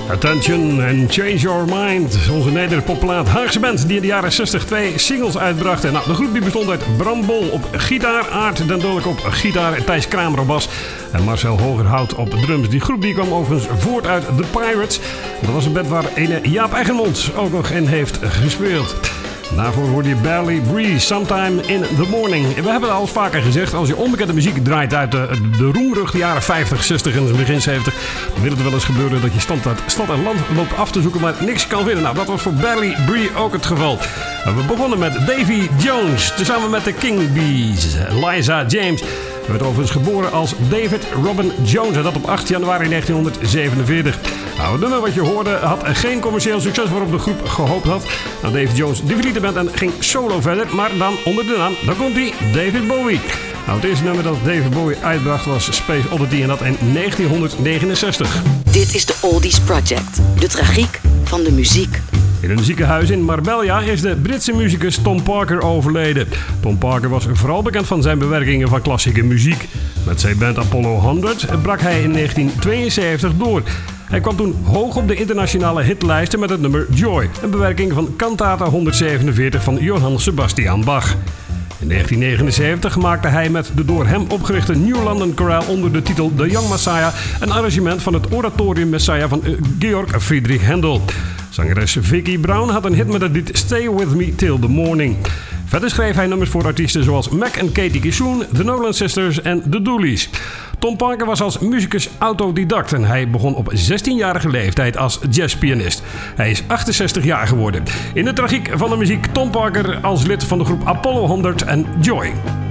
Attention and Change Your Mind. Onze nederpopplaat Haagse band die in de jaren 60 2 singles uitbracht. Nou, de groep die bestond uit Bram Bol op gitaar, Aart den Dodelijk op gitaar, Thijs Kramer op bas en Marcel Hogerhout op drums. Die groep die kwam overigens voort uit The Pirates. Dat was een band waar ene Jaap Eggermond ook nog in heeft gespeeld. Daarvoor hoorde je Barely Breeze, Sometime in the Morning. We hebben het al vaker gezegd, als je onbekende muziek draait uit de roemruchte jaren 50, 60 en begin 70... dan wil het wel eens gebeuren dat je stad en land loopt af te zoeken, maar niks kan vinden. Nou, dat was voor Barely Breeze ook het geval. We begonnen met Davy Jones, tezamen met de King Bees. Liza James werd overigens geboren als David Robin Jones en dat op 8 januari 1947. Nou, het nummer wat je hoorde had geen commercieel succes waarop de groep gehoopt had. Nou, David Jones verliet de band en ging solo verder, maar dan onder de naam, daar komt hij, David Bowie. Nou, het eerste nummer dat David Bowie uitbracht was Space Oddity en dat in 1969. Dit is de Oldies Project, de tragiek van de muziek. In een ziekenhuis in Marbella is de Britse muzikus Tom Parker overleden. Tom Parker was vooral bekend van zijn bewerkingen van klassieke muziek. Met zijn band Apollo 100 brak hij in 1972 door. Hij kwam toen hoog op de internationale hitlijsten met het nummer Joy, een bewerking van Cantata 147 van Johann Sebastian Bach. In 1979 maakte hij met de door hem opgerichte New London Chorale onder de titel The Young Messiah een arrangement van het Oratorium Messiah van Georg Friedrich Händel. Zangeres Vicki Brown had een hit met het lied Stay With Me Till The Morning. Verder schreef hij nummers voor artiesten zoals Mac en Katie Kishoon, The Nolan Sisters en The Doolies. Tom Parker was als muzikus autodidact en hij begon op 16-jarige leeftijd als jazzpianist. Hij is 68 jaar geworden. In de tragiek van de muziek Tom Parker als lid van de groep Apollo 100 en Joy.